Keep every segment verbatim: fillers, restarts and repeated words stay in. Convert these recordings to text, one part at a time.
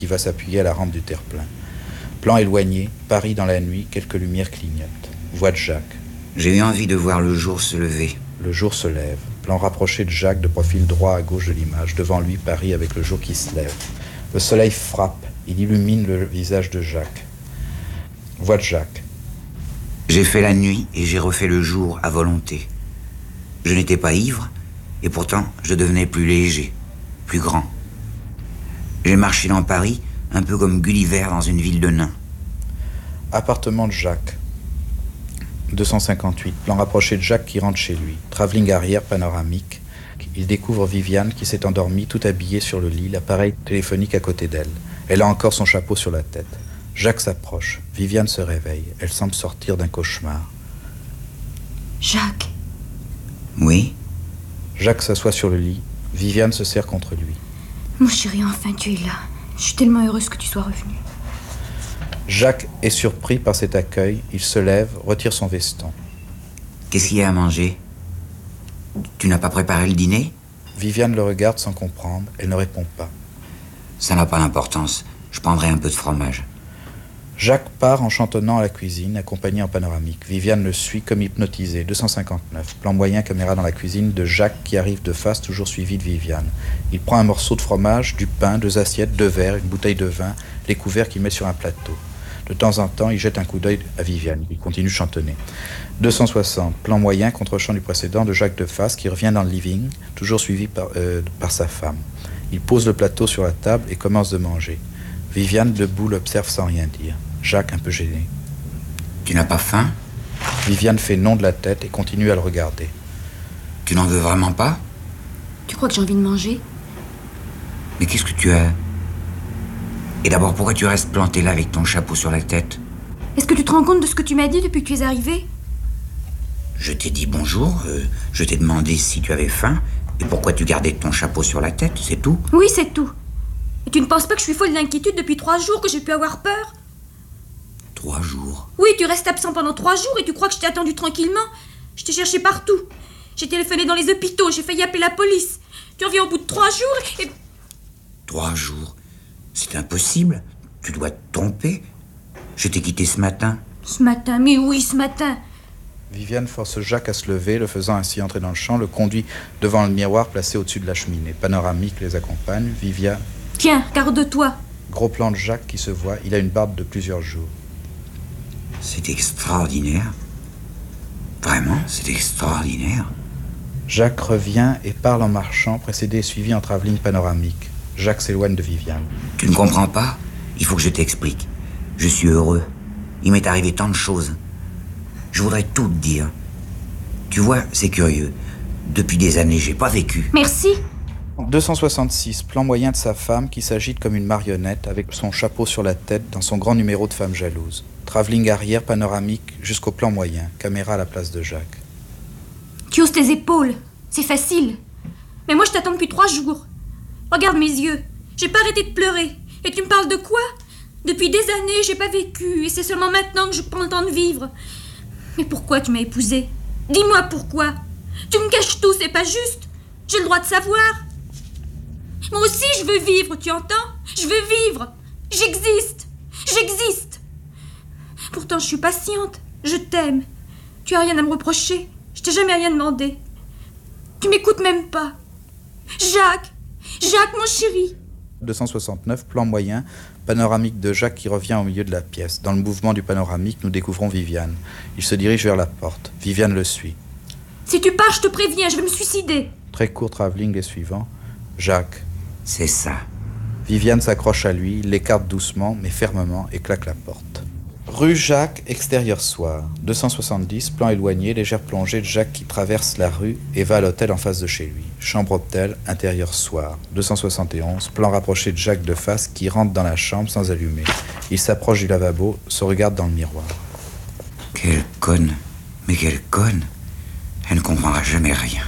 qui va s'appuyer à la rampe du terre-plein. Plan éloigné, Paris dans la nuit, quelques lumières clignotent. Voix de Jacques. J'ai eu envie de voir le jour se lever. Le jour se lève. Plan rapproché de Jacques, de profil droit à gauche de l'image. Devant lui, Paris avec le jour qui se lève. Le soleil frappe. Il illumine le visage de Jacques. Voix de Jacques. J'ai fait la nuit et j'ai refait le jour à volonté. Je n'étais pas ivre, et pourtant je devenais plus léger, plus grand. J'ai marché dans Paris, un peu comme Gulliver dans une ville de nains. Appartement de Jacques. deux cent cinquante-huit. Plan rapproché de Jacques qui rentre chez lui. Travelling arrière panoramique. Il découvre Viviane qui s'est endormie tout habillée sur le lit, l'appareil téléphonique à côté d'elle. Elle a encore son chapeau sur la tête. Jacques s'approche. Viviane se réveille. Elle semble sortir d'un cauchemar. Jacques. Oui? Jacques s'assoit sur le lit. Viviane se serre contre lui. Mon chéri, enfin tu es là. Je suis tellement heureuse que tu sois revenu. Jacques est surpris par cet accueil. Il se lève, retire son veston. Qu'est-ce qu'il y a à manger? Tu n'as pas préparé le dîner? Viviane le regarde sans comprendre. Elle ne répond pas. Ça n'a pas d'importance. Je prendrai un peu de fromage. Jacques part en chantonnant à la cuisine, accompagné en panoramique. Viviane le suit comme hypnotisée. deux cent cinquante-neuf. Plan moyen, caméra dans la cuisine de Jacques qui arrive de face, toujours suivi de Viviane. Il prend un morceau de fromage, du pain, deux assiettes, deux verres, une bouteille de vin, les couverts qu'il met sur un plateau. De temps en temps, il jette un coup d'œil à Viviane. Il continue de chantonner. deux cent soixante. Plan moyen, contre-champ du précédent de Jacques de face qui revient dans le living, toujours suivi par, euh, par sa femme. Il pose le plateau sur la table et commence de manger. Viviane, debout, l'observe sans rien dire. Jacques, un peu gêné. Tu n'as pas faim? Viviane fait non de la tête et continue à le regarder. Tu n'en veux vraiment pas? Tu crois que j'ai envie de manger? Mais qu'est-ce que tu as? Et d'abord, pourquoi tu restes planté là avec ton chapeau sur la tête? Est-ce que tu te rends compte de ce que tu m'as dit depuis que tu es arrivé? Je t'ai dit bonjour, euh, je t'ai demandé si tu avais faim, et pourquoi tu gardais ton chapeau sur la tête, c'est tout? Oui, c'est tout. Et tu ne penses pas que je suis folle d'inquiétude depuis trois jours, que j'ai pu avoir peur? Trois jours? Oui, tu restes absent pendant trois jours et tu crois que je t'ai attendu tranquillement? Je t'ai cherché partout. J'ai téléphoné dans les hôpitaux, j'ai failli appeler la police. Tu reviens au bout de trois jours et... Trois jours? C'est impossible. Tu dois te tromper. Je t'ai quitté ce matin. Ce matin, mais oui, ce matin. Viviane force Jacques à se lever, le faisant ainsi entrer dans le champ, le conduit devant le miroir placé au-dessus de la cheminée. Panoramique les accompagne. Viviane... Tiens, garde-toi. Gros plan de Jacques qui se voit. Il a une barbe de plusieurs jours. C'est extraordinaire. Vraiment, c'est extraordinaire. Jacques revient et parle en marchant, précédé et suivi en travelling panoramique. Jacques s'éloigne de Viviane. Tu ne comprends pas? Il faut que je t'explique. Je suis heureux. Il m'est arrivé tant de choses. Je voudrais tout te dire. Tu vois, c'est curieux. Depuis des années, j'ai pas vécu. Merci. deux cent soixante-six. Plan moyen de sa femme qui s'agite comme une marionnette avec son chapeau sur la tête dans son grand numéro de femme jalouse. Travelling arrière panoramique jusqu'au plan moyen. Caméra à la place de Jacques. Tu hausses tes épaules. C'est facile. Mais moi, je t'attends depuis trois jours. Regarde mes yeux. J'ai pas arrêté de pleurer. Et tu me parles de quoi? Depuis des années, j'ai pas vécu. Et c'est seulement maintenant que je prends le temps de vivre. Mais pourquoi tu m'as épousée? Dis-moi pourquoi. Tu me caches tout, c'est pas juste. J'ai le droit de savoir. Moi aussi, je veux vivre, tu entends? Je veux vivre. J'existe. J'existe. Pourtant, je suis patiente. Je t'aime. Tu as rien à me reprocher. Je t'ai jamais rien demandé. Tu m'écoutes même pas. Jacques. Jacques, mon chéri. deux cent soixante-neuf, plan moyen, panoramique de Jacques qui revient au milieu de la pièce. Dans le mouvement du panoramique, nous découvrons Viviane. Il se dirige vers la porte. Viviane le suit. Si tu pars, je te préviens, je vais me suicider. Très court travelling les suivants. Jacques. C'est ça. Viviane s'accroche à lui, l'écarte doucement mais fermement et claque la porte. Rue Jacques, extérieur soir. deux cent soixante-dix, plan éloigné, légère plongée de Jacques qui traverse la rue et va à l'hôtel en face de chez lui. Chambre hôtel, intérieur soir. deux cent soixante et onze, plan rapproché de Jacques de face qui rentre dans la chambre sans allumer. Il s'approche du lavabo, se regarde dans le miroir. Quelle conne. Mais quelle conne. Elle ne comprendra jamais rien.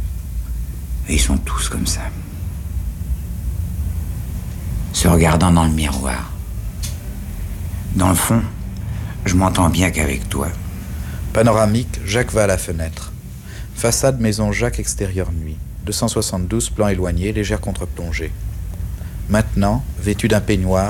Et ils sont tous comme ça. Se regardant dans le miroir. Dans le fond, je m'entends bien qu'avec toi. Panoramique, Jacques va à la fenêtre. Façade maison Jacques extérieur nuit. deux cent soixante-douze, plan éloigné, légère contre-plongée. Maintenant, vêtu d'un peignoir,